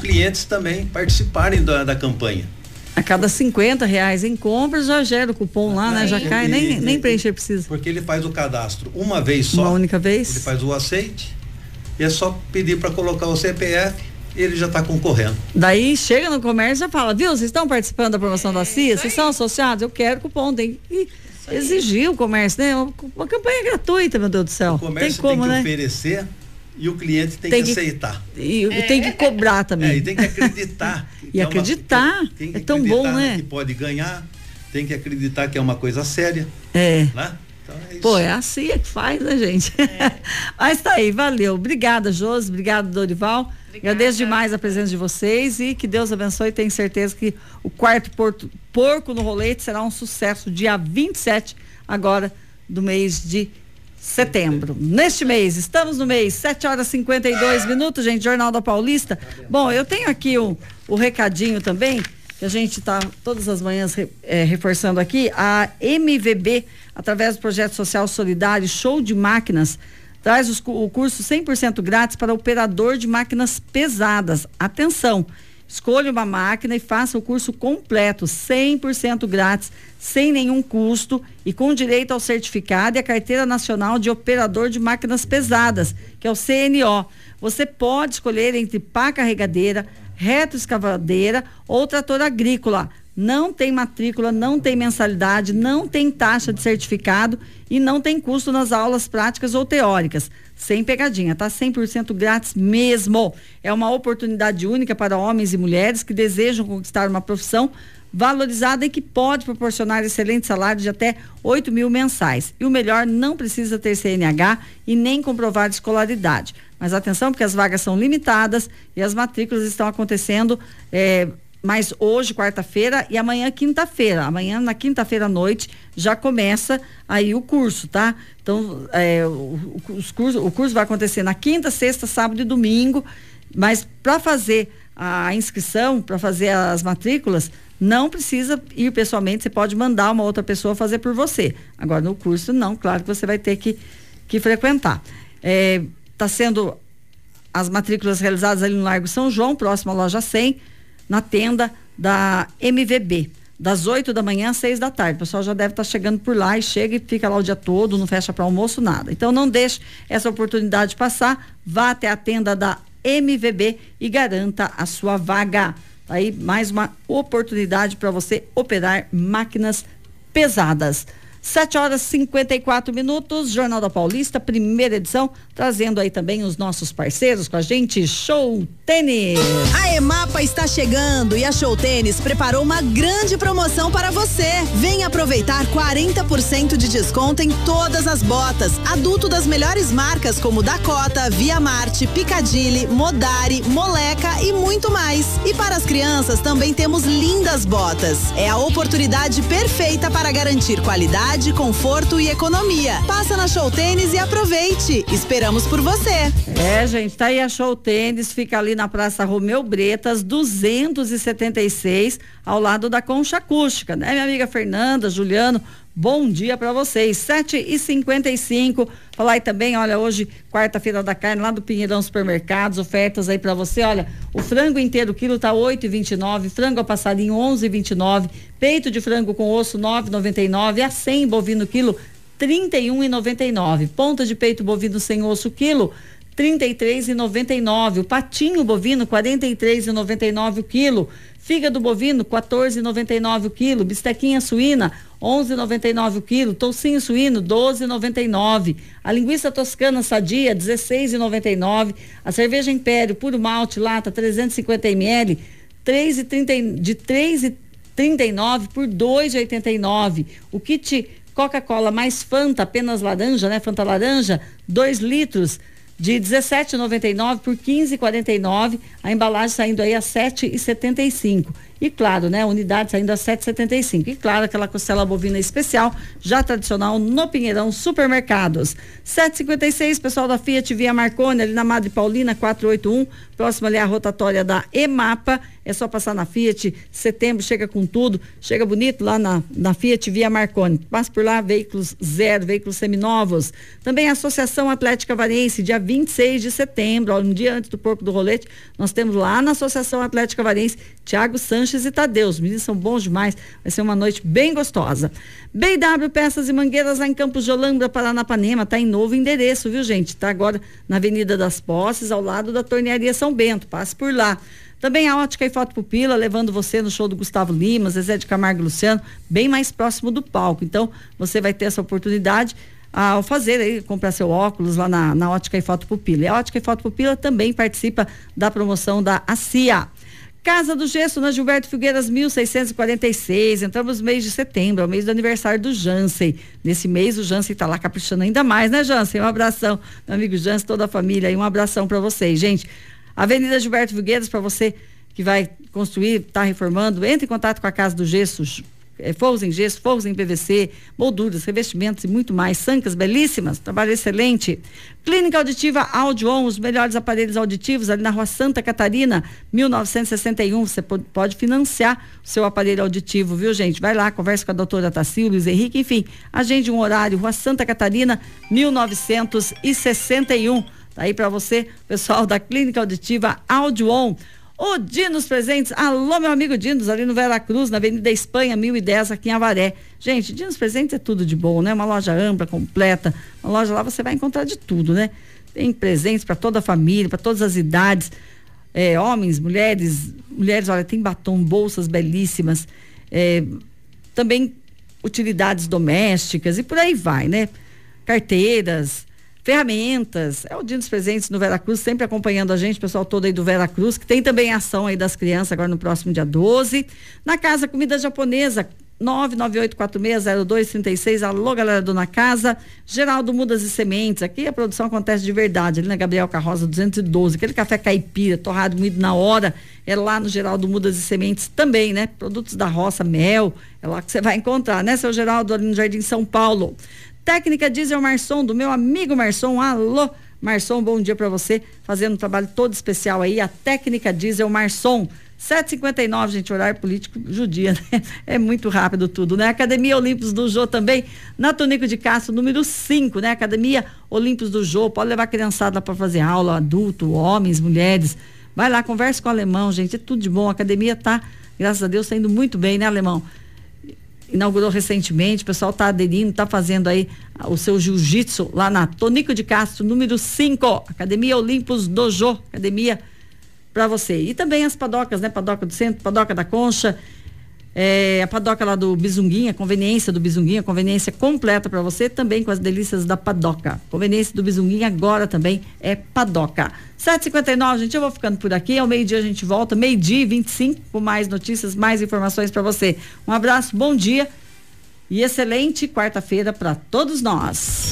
clientes também participarem da campanha. A cada R$50 em compras já gera o cupom lá, né? Já cai, nem preencher precisa. Porque ele faz o cadastro uma vez só. Uma única vez. Ele faz o aceite e é só pedir para colocar o CPF e ele já está concorrendo. Daí chega no comércio e fala, viu, vocês estão participando da promoção da CIA? Vocês são associados? Eu quero cupom, tem que exigir o comércio, né? Uma campanha gratuita, meu Deus do céu. O comércio tem que oferecer e o cliente tem que aceitar. E tem que cobrar também. E tem que acreditar. E acreditar. É tão bom, né? Que pode ganhar, tem que acreditar que é uma coisa séria. É. Né? Então é isso. Pô, é a CIA que faz, né, gente? Mas tá aí, valeu. Obrigada, Josi. Obrigada, Dorival. Agradeço demais a presença de vocês e que Deus abençoe. Tenho certeza que o quarto porco no rolete será um sucesso dia 27 agora do mês de setembro. Neste mês, estamos no mês, 7h52, gente, Jornal da Paulista. Bom, eu tenho aqui o recadinho também, que a gente está todas as manhãs reforçando aqui, a MVB, através do projeto social solidário Show de Máquinas, traz o curso 100% grátis para operador de máquinas pesadas. Atenção! Escolha uma máquina e faça o curso completo, 100% grátis, sem nenhum custo e com direito ao certificado e à Carteira Nacional de Operador de Máquinas Pesadas, que é o CNO. Você pode escolher entre pá carregadeira, retroescavadeira ou trator agrícola. Não tem matrícula, não tem mensalidade, não tem taxa de certificado e não tem custo nas aulas práticas ou teóricas. Sem pegadinha, tá? 100% grátis mesmo. É uma oportunidade única para homens e mulheres que desejam conquistar uma profissão valorizada e que pode proporcionar excelente salário de até 8 mil mensais. E o melhor, não precisa ter CNH e nem comprovar escolaridade. Mas atenção, porque as vagas são limitadas e as matrículas estão acontecendo mas hoje, quarta-feira, e amanhã, quinta-feira. Amanhã, na quinta-feira à noite, já começa aí o curso, tá? Então, o curso vai acontecer na quinta, sexta, sábado e domingo, mas para fazer a inscrição, para fazer as matrículas, não precisa ir pessoalmente, você pode mandar uma outra pessoa fazer por você. Agora, no curso, não, claro que você vai ter que frequentar. Tá sendo as matrículas realizadas ali no Largo São João, próximo à loja 100, na tenda da MVB, das 8 da manhã às 6 da tarde. O pessoal já deve estar chegando por lá e chega e fica lá o dia todo, não fecha para almoço, nada. Então não deixe essa oportunidade passar, vá até a tenda da MVB e garanta a sua vaga. Aí mais uma oportunidade para você operar máquinas pesadas. 7h54, Jornal da Paulista, primeira edição, trazendo aí também os nossos parceiros com a gente, Show Tênis. A EMAPA está chegando e a Show Tênis preparou uma grande promoção para você. Venha aproveitar 40% de desconto em todas as botas, adulto das melhores marcas como Dakota, Via Marte, Piccadilly, Modari, Moleca e muito mais. E para as crianças também temos lindas botas. É a oportunidade perfeita para garantir qualidade, conforto e economia. Passa na Show Tênis e aproveite. Esperamos por você. Gente, tá aí a Show Tênis, fica ali na Praça Romeu Bretas, 276, ao lado da Concha Acústica, né? Minha amiga Fernanda, Juliano, bom dia para vocês. 7h55. Falar aí também, olha, hoje, quarta-feira da carne, lá do Pinheirão Supermercados, ofertas aí para você. Olha, o frango inteiro quilo tá 8,29, frango a passarinho 11,29, peito de frango com osso 9,99, a 100 bovino quilo 31,99, ponta de peito bovino sem osso quilo 33,99, o patinho bovino 43,99 o quilo, fígado bovino 14,99 o quilo, bistequinha suína 11,99 o quilo, toucinho suíno 12,99, a linguiça toscana sadia 16,99, a cerveja Império puro malte lata 350 ml de 3,39 por 2,89, o kit Coca-Cola mais Fanta apenas laranja, né? Fanta laranja 2 litros de 17,99 por 15,49, a embalagem saindo aí a 7,75. E claro, né, unidade saindo a 7,75. E claro, aquela costela bovina especial, já tradicional no Pinheirão Supermercados. 7,56, pessoal da Fiat Via Marconi, ali na Madre Paulina, 481, próximo ali à rotatória da EMAPA. É só passar na Fiat, setembro chega com tudo, chega bonito lá na Fiat Via Marconi. Passa por lá, veículos zero, veículos seminovos. Também a Associação Atlética Variense, dia 26 de setembro, um dia antes do Porco do Rolete, nós temos lá na Associação Atlética Variense, Thiago Sanches e Tadeu. Os meninos são bons demais, vai ser uma noite bem gostosa. BW Peças e Mangueiras lá em Campos de Olambra, Paranapanema, tá em novo endereço, viu, gente? Tá agora na Avenida das Posses, ao lado da Tornearia São Bento, passe por lá. Também a Ótica e Foto Pupila, levando você no show do Gustavo Lima, Zezé de Camargo e Luciano, bem mais próximo do palco. Então, você vai ter essa oportunidade ao fazer aí, comprar seu óculos lá na Ótica e Foto Pupila. E a Ótica e Foto Pupila também participa da promoção da ACIA. Casa do Gesso, na Gilberto Figueiras, 1646. Entramos no mês de setembro, é o mês do aniversário do Jansen. Nesse mês, o Jansen tá lá caprichando ainda mais, né, Jansen? Um abração, meu amigo Jansen, toda a família aí, um abração para vocês, gente. Avenida Gilberto Figueiras, para você que vai construir, tá reformando, entre em contato com a Casa do Gesso, forros em gesso, forros em PVC, molduras, revestimentos e muito mais. Sancas belíssimas, trabalho excelente. Clínica Auditiva Audion, os melhores aparelhos auditivos ali na Rua Santa Catarina, 1961. Você pode financiar o seu aparelho auditivo, viu, gente? Vai lá, conversa com a doutora Tacil, Luiz Henrique, enfim, agende um horário, Rua Santa Catarina, 1961. Tá aí para você, pessoal da Clínica Auditiva Audion. O Dinos Presentes, alô meu amigo Dinos, ali no Vera Cruz, na Avenida Espanha, 1010, aqui em Avaré. Gente, Dinos Presentes é tudo de bom, né? Uma loja ampla, completa, uma loja lá você vai encontrar de tudo, né? Tem presentes para toda a família, para todas as idades, homens, mulheres, olha, tem batom, bolsas belíssimas, também utilidades domésticas e por aí vai, né? Carteiras, ferramentas, é o Dia dos Presentes no Vera Cruz, sempre acompanhando a gente, pessoal todo aí do Vera Cruz, que tem também ação aí das crianças agora no próximo dia 12. Na Casa Comida Japonesa, 998460236, alô galera do Na Casa. Geraldo Mudas e Sementes, aqui a produção acontece de verdade, ali na Gabriel Carroza 212, aquele café caipira, torrado, moído na hora, é lá no Geraldo Mudas e Sementes também, né? Produtos da roça, mel, é lá que você vai encontrar, né, seu Geraldo, ali no Jardim São Paulo. Técnica Diesel Marson, do meu amigo Marson. Alô, Marson, bom dia para você, fazendo um trabalho todo especial aí, a Técnica Diesel Marson. 7h59, gente, horário político judia, né? É muito rápido tudo, né? Academia Olímpicos do Jô também, na Tonico de Castro, número 5, né? Academia Olímpicos do Jô, pode levar a criançada para fazer aula, adulto, homens, mulheres. Vai lá, converse com o Alemão, gente, é tudo de bom. A academia tá, graças a Deus, tá indo muito bem, né, Alemão? Inaugurou recentemente, o pessoal está aderindo, está fazendo aí o seu jiu-jitsu lá na Tonico de Castro, número 5, Academia Olímpicos Dojo, academia para você. E também as padocas, né? Padoca do Centro, Padoca da Concha, a padoca lá do Bizunguinha, conveniência do Bizunguinha, conveniência completa para você, também com as delícias da padoca. Conveniência do Bizunguinha agora também é padoca. 7h59, gente, eu vou ficando por aqui, ao meio-dia a gente volta, 12h25, com mais notícias, mais informações para você. Um abraço, bom dia e excelente quarta-feira para todos nós.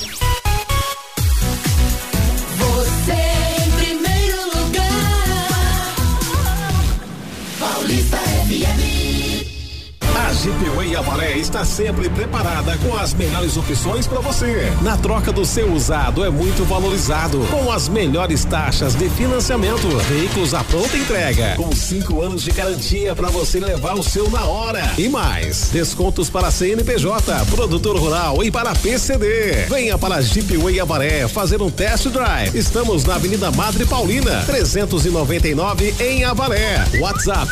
Você em primeiro lugar, Paulista FM. A Jeepway Avaré está sempre preparada com as melhores opções para você. Na troca do seu usado é muito valorizado, com as melhores taxas de financiamento, veículos à pronta entrega, com 5 anos de garantia para você levar o seu na hora. E mais, descontos para CNPJ, produtor rural e para PCD. Venha para a Jeepway Avaré fazer um test drive. Estamos na Avenida Madre Paulina, 399 em Avaré. WhatsApp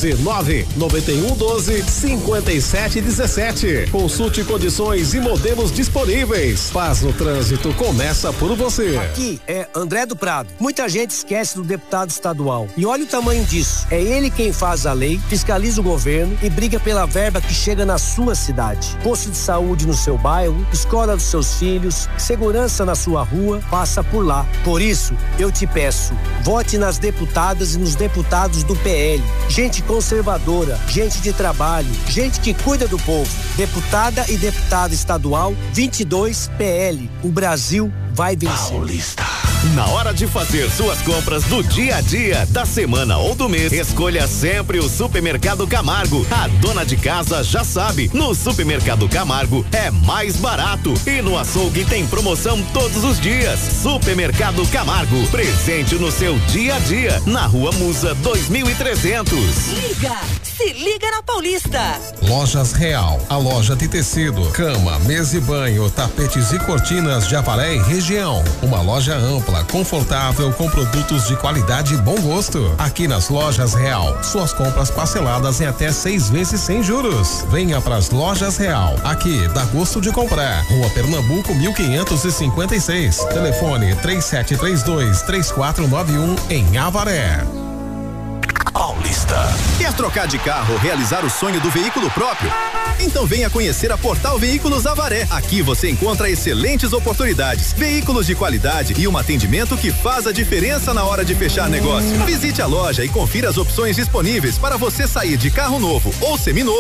14991125717. Consulte condições e modelos disponíveis. Paz no trânsito começa por você. Aqui é André do Prado. Muita gente esquece do deputado estadual. E olha o tamanho disso. É ele quem faz a lei, fiscaliza o governo e briga pela verba que chega na sua cidade. Posto de saúde no seu bairro, escola dos seus filhos, segurança na sua rua, passa por lá. Por isso, eu te peço, vote nas deputadas e nos deputados do PL. Gente conservadora, gente de trabalho, gente que cuida do povo. Deputada e deputado estadual 22 PL. O Brasil vai vencer. Paulista. Na hora de fazer suas compras do dia a dia, da semana ou do mês, escolha sempre o Supermercado Camargo. A dona de casa já sabe, no Supermercado Camargo é mais barato e no açougue tem promoção todos os dias. Supermercado Camargo, presente no seu dia a dia, na Rua Musa 2300. Se liga na Paulista. Lojas Real, a loja de tecido, cama, mesa e banho, tapetes e cortinas de Avaré e região. Uma loja ampla, confortável, com produtos de qualidade e bom gosto. Aqui nas Lojas Real, suas compras parceladas em até 6 vezes sem juros. Venha pras Lojas Real, aqui dá gosto de comprar. Rua Pernambuco 1556. Telefone 3732-3491 em Avaré. Paulista. Quer trocar de carro ou realizar o sonho do veículo próprio? Então venha conhecer a Portal Veículos Avaré. Aqui você encontra excelentes oportunidades, veículos de qualidade e um atendimento que faz a diferença na hora de fechar negócio. Visite a loja e confira as opções disponíveis para você sair de carro novo ou seminovo